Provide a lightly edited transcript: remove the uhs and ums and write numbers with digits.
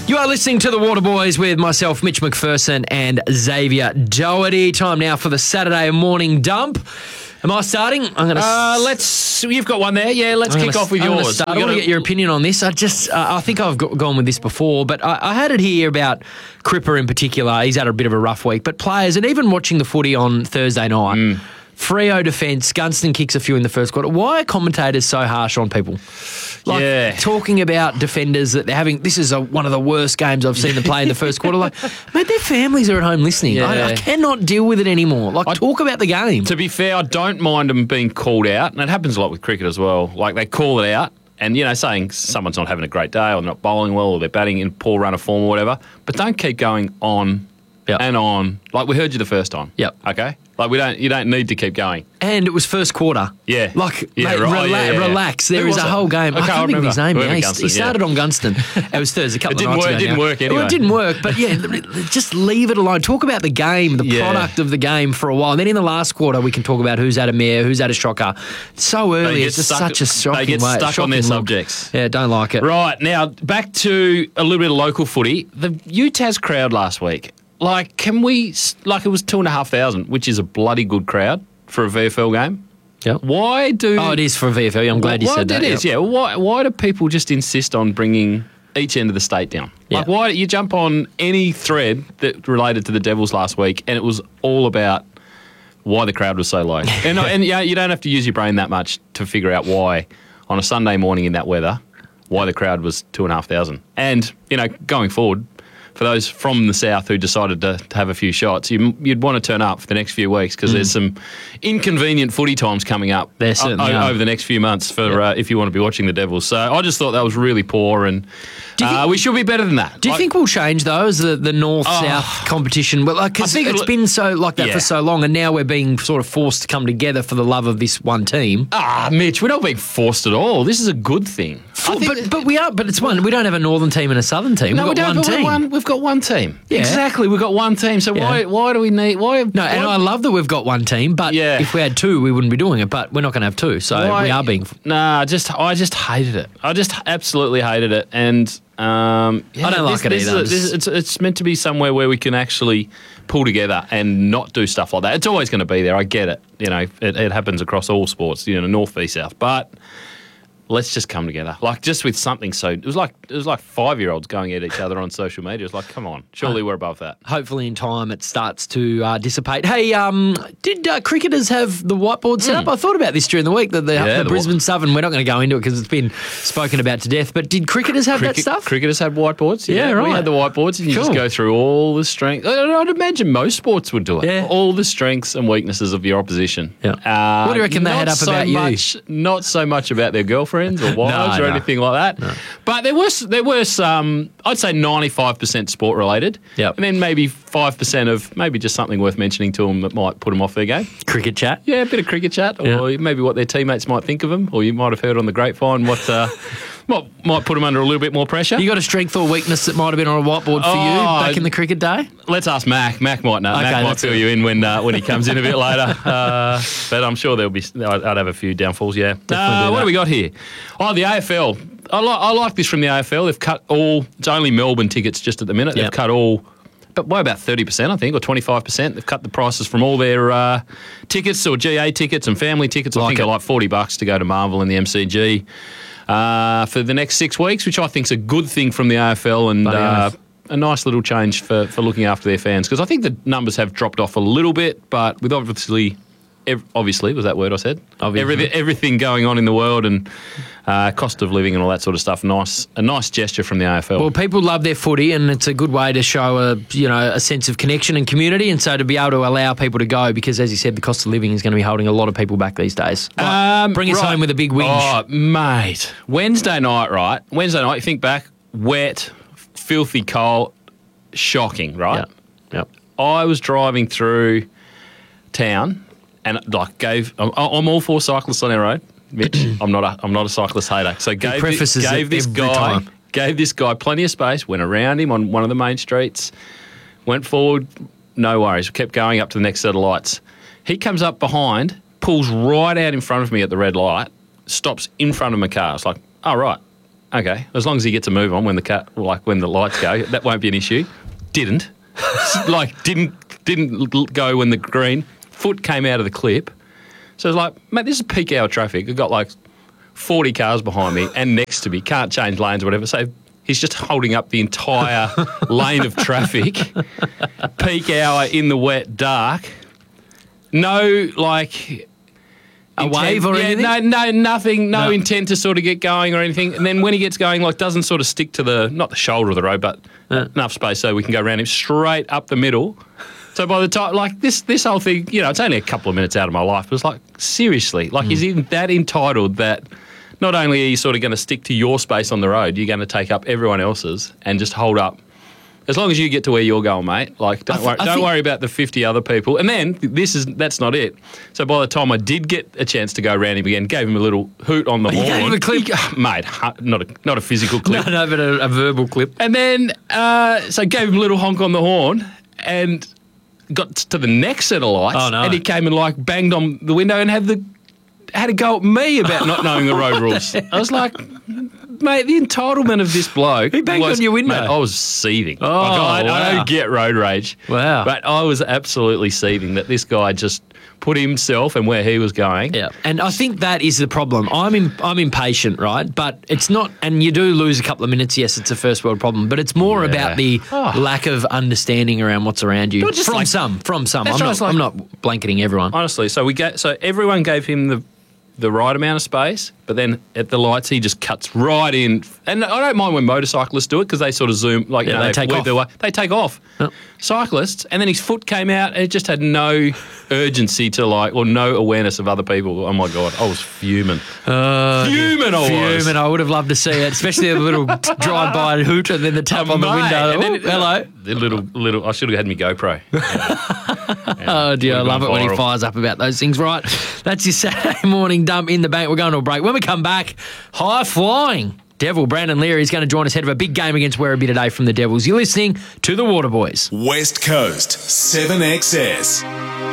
You are listening to The Waterboys with myself, Mitch McPherson, and Xavier Doherty. Time now for the Saturday morning dump. Am I starting? I'm going to. You've got one there. Yeah, let's kick off with yours. I want to get your opinion on this. I think I've gone with this before, but I had it here about Cripper in particular. He's had a bit of a rough week, but players, and even watching the footy on Thursday night. Freo defence, Gunston kicks a few in the first quarter. Why are commentators so harsh on people? Talking about defenders that they're having, this is one of the worst games I've seen them play in the first quarter. Like, mate, their families are at home listening. Yeah. I cannot deal with it anymore. Talk about the game. To be fair, I don't mind them being called out, and it happens a lot with cricket as well. Like, they call it out, and, saying someone's not having a great day or they're not bowling well or they're batting in poor run of form or whatever, but don't keep going on and on. Like, we heard you the first time. Yep. Okay? Like, you don't need to keep going. And it was first quarter. Yeah. Relax. There is a whole game. I can't think of his name. He started on Gunston. It was Thursday, a couple of nights ago. It didn't work anyway. Well, it didn't work, but just leave it alone. Talk about the game, the product of the game for a while. And then in the last quarter, we can talk about who's had a mare, who's had a shocker. So early, it's just such a shocking way. They get stuck on their subjects. Yeah, don't like it. Right, now, back to a little bit of local footy. The UTAS crowd last week. Like, it was 2,500, which is a bloody good crowd for a VFL game. Yep. Why do... Oh, it is for a VFL. I'm glad you said that. It is, yeah. Why do people just insist on bringing each end of the state down? Yeah. Like, why you jump on any thread that related to the Devils last week, and it was all about why the crowd was so low. and you don't have to use your brain that much to figure out why, on a Sunday morning in that weather, why the crowd was 2,500. And, going forward, for those from the south who decided to have a few shots, you'd want to turn up for the next few weeks because there's some inconvenient footy times coming up over the next few months for if you want to be watching the Devils. So I just thought that was really poor, and we should be better than that. Do you think we'll change those, the north-south competition? Well, because it's been so like that for so long, and now we're being sort of forced to come together for the love of this one team. Mitch, we're not being forced at all. This is a good thing. But we are. But it's one. We don't have a northern team and a southern team. No, we've got one team. We've got one team. Yeah. Exactly. We've got one team. So why do we need? And I love that we've got one team. But if we had two, we wouldn't be doing it. But we're not going to have two. So we are being. I just hated it. I just absolutely hated it. And I don't like it either. It's meant to be somewhere where we can actually pull together and not do stuff like that. It's always going to be there. I get it. It happens across all sports. North v south, but. Let's just come together, just with something. So it was like 5-year-olds going at each other on social media. It's like, come on, surely we're above that. Hopefully, in time, it starts to dissipate. Hey, did cricketers have the whiteboard set up? I thought about this during the week. The Brisbane Southern. We're not going to go into it because it's been spoken about to death. But did cricketers have that stuff? Cricketers had whiteboards. Yeah, right. We had the whiteboards, and you just go through all the strengths. I'd imagine most sports would do it. Yeah. All the strengths and weaknesses of your opposition. Yeah. What do you reckon they had up about you? Not so much about their girlfriends or wives or anything like that. No. But there were some, I'd say 95% sport related. Yep. And then maybe 5% of maybe just something worth mentioning to them that might put them off their game. Cricket chat? Yeah, a bit of cricket chat, or maybe what their teammates might think of them, or you might have heard on the grapevine what might put them under a little bit more pressure. You got a strength or weakness that might have been on a whiteboard for you back in the cricket day? Let's ask Mac. Mac might know. Okay, Mac might fill you in when he comes in a bit later. But I'm sure I'd have a few downfalls, yeah. What do we got here? The AFL. I like this from the AFL. They've cut it's only Melbourne tickets just at the minute. They've cut all, but by about 30%, I think, or 25%. They've cut the prices from all their tickets, or GA tickets and family tickets. I think are like $40 to go to Marvel and the MCG. For the next 6 weeks, which I think is a good thing from the AFL and a nice little change for looking after their fans. Because I think the numbers have dropped off a little bit, but with obviously was that word I said? Everything going on in the world and cost of living and all that sort of stuff. A nice gesture from the AFL. Well, people love their footy, and it's a good way to show a sense of connection and community, and so to be able to allow people to go, because as you said, the cost of living is going to be holding a lot of people back these days. Bring us home with a big whinge. Oh, mate. Wednesday night, you think back, wet, filthy cold, shocking, right? Yep. I was driving through town. And I'm all for cyclists on our road, Mitch. I'm not a cyclist hater. So gave this guy plenty of space. Went around him on one of the main streets. Went forward, no worries. Kept going up to the next set of lights. He comes up behind, pulls right out in front of me at the red light, stops in front of my car. It's like, oh right, okay, as long as he gets a move on when the lights go, that won't be an issue. Didn't go when the green foot came out of the clip. So it's like, mate, this is peak hour traffic. I've got like 40 cars behind me and next to me, can't change lanes or whatever. So he's just holding up the entire lane of traffic. Peak hour in the wet dark. No, like... A wave or anything? No, nothing. No intent to sort of get going or anything. And then when he gets going, like, doesn't sort of stick to not the shoulder of the road, but enough space so we can go around him straight up the middle. So by the time, like, this whole thing, it's only a couple of minutes out of my life, but it's like, seriously, like, is he that entitled that not only are you sort of going to stick to your space on the road, you're going to take up everyone else's and just hold up. As long as you get to where you're going, mate, like, don't worry about the 50 other people. And then that's not it. So by the time I did get a chance to go around him again, gave him a little hoot on the horn. You gave him a clip? Mate, not a physical clip. No, but a verbal clip. And then, so gave him a little honk on the horn and got to the next set of lights. Oh, no. And he came and, like, banged on the window and had a go at me about not knowing the road rules. I was like... Mate, the entitlement of this bloke... He banged on your window? Mate, I was seething. Oh, I don't get road rage. Wow. But I was absolutely seething that this guy just put himself and where he was going. Yeah, and I think that is the problem. I'm impatient, right? But it's not... And you do lose a couple of minutes. Yes, it's a first world problem. But it's more about the lack of understanding around what's around you. From some. I'm not blanketing everyone. Honestly, so everyone gave him the right amount of space, but then at the lights he just cuts right in. And I don't mind when motorcyclists do it because they sort of zoom, like they take off. They take off. Yep. Cyclists, and then his foot came out and it just had no urgency to or no awareness of other people. Oh my God, I was fuming. Fuming. I would have loved to see it, especially a little drive-by hoot and then the tap on the window. And then, hello. The little. I should have had my GoPro. Oh dear, I love it when he fires up about those things. Right, that's your Saturday morning dump in the bank. We're going to a break. When we come back, high flying Devil Brandon Leary is going to join us ahead of a big game against Werribee today from the Devils. You're listening to the Waterboys. West Coast 7XS.